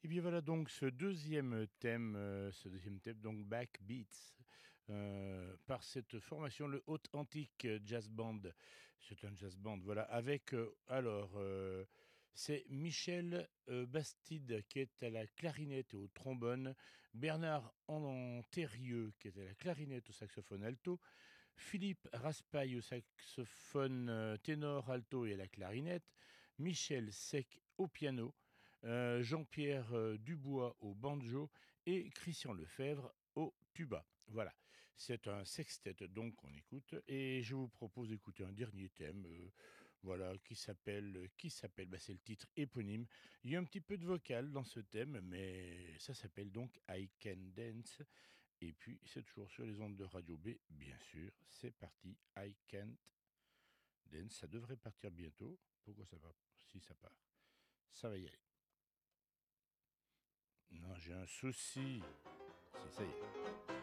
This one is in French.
Et bien voilà donc ce deuxième thème donc Backbeats, par cette formation, le Haute Antique Jazz Band. C'est un jazz band, voilà, avec, c'est Michel, Bastide qui est à la clarinette et au trombone, Bernard Antérieux qui est à la clarinette, au saxophone alto, Philippe Raspail au saxophone, ténor, alto et à la clarinette, Michel Sec au piano, Jean-Pierre, Dubois au banjo et Christian Lefebvre au tuba. Voilà, c'est un sextet donc qu'on écoute et je vous propose d'écouter un dernier thème, voilà, qui s'appelle, bah, c'est le titre éponyme. Il y a un petit peu de vocal dans ce thème, mais ça s'appelle donc I Can Dance et puis, c'est toujours sur les ondes de Radio B, bien sûr. C'est parti. I can't dance. Ça devrait partir bientôt. Pourquoi ça va? Si ça part, ça va y aller. Non, j'ai un souci. Si, ça y est.